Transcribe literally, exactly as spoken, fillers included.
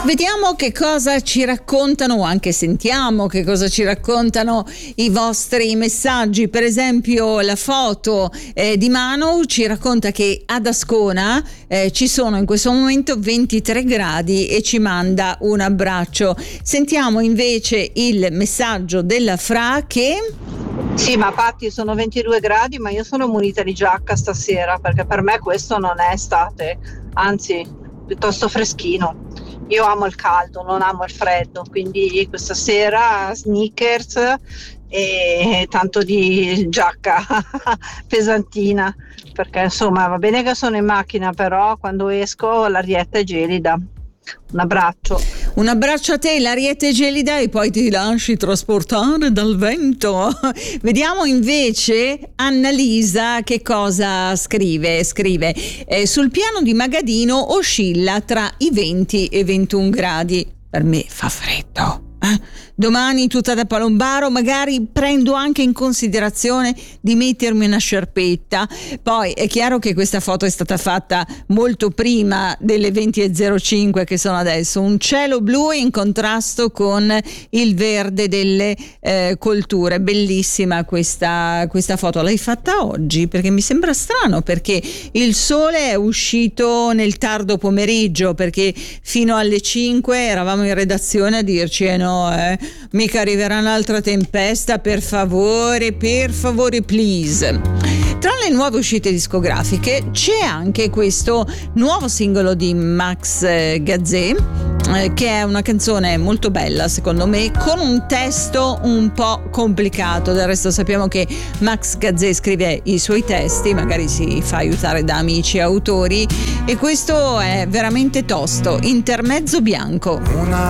Vediamo che cosa ci raccontano, o anche sentiamo che cosa ci raccontano i vostri messaggi. Per esempio la foto eh, di Manu ci racconta che ad Ascona eh, ci sono in questo momento ventitré gradi e ci manda un abbraccio. Sentiamo invece il messaggio della Fra che... Sì, ma Patti, sono ventidue gradi, ma io sono munita di giacca stasera, perché per me questo non è estate, anzi piuttosto freschino. Io amo il caldo, non amo il freddo, quindi questa sera sneakers e tanto di giacca pesantina, perché insomma va bene che sono in macchina, però quando esco l'arietta è gelida. Un abbraccio. Un abbraccio a te, l'arietta è gelida e poi ti lasci trasportare dal vento. Vediamo invece Annalisa che cosa scrive. Scrive eh, sul piano di Magadino oscilla tra i venti e ventuno gradi. Per me fa freddo. Eh? Domani tutta da palombaro, magari prendo anche in considerazione di mettermi una sciarpetta. Poi è chiaro che questa foto è stata fatta molto prima delle venti e zero cinque che sono adesso, un cielo blu in contrasto con il verde delle eh, colture. Bellissima questa, questa foto. L'hai fatta oggi? Perché mi sembra strano, perché il sole è uscito nel tardo pomeriggio, perché fino alle cinque eravamo in redazione a dirci eh no eh mica arriverà un'altra tempesta, per favore, per favore, please. Tra le nuove uscite discografiche c'è anche questo nuovo singolo di Max Gazzè, eh, che è una canzone molto bella secondo me, con un testo un po' complicato. Del resto sappiamo che Max Gazzè scrive i suoi testi, magari si fa aiutare da amici autori, e questo è veramente tosto. Intermezzo bianco. Una